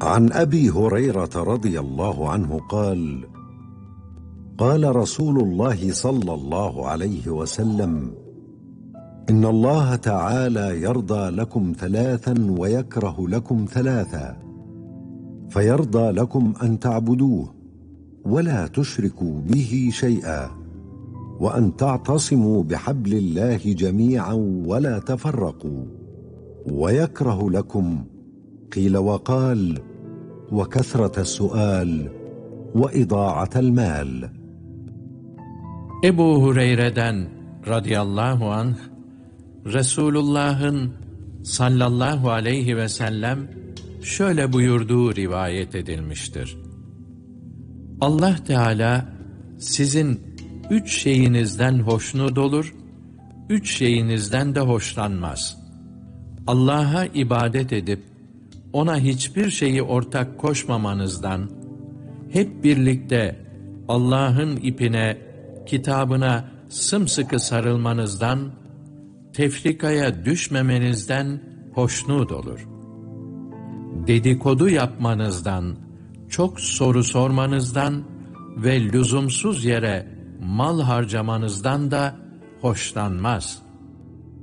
عن أبي هريرة رضي الله عنه قال: قال رسول الله صلى الله عليه وسلم: إن الله تعالى يرضى لكم ثلاثا ويكره لكم ثلاثا، فيرضى لكم أن تعبدوه ولا تشركوا به شيئا، وأن تعتصموا بحبل الله جميعا ولا تفرقوا، ويكره لكم قيل وقال وكثرة السؤال وإضاعة المال. Ebu Hureyre'den radıyallahu anh, Resulullah'ın sallallahu aleyhi ve sellem şöyle buyurduğu rivayet edilmiştir. Allah Teala sizin 3 şeyinizden hoşnut olur, 3 şeyinizden de hoşlanmaz. Allah'a ibadet edip ona hiçbir şeyi ortak koşmamanızdan, hep birlikte Allah'ın ipine, kitabına sımsıkı sarılmanızdan, tefrikaya düşmemenizden hoşnut olur. Dedikodu yapmanızdan, çok soru sormanızdan ve lüzumsuz yere mal harcamanızdan da hoşlanmaz.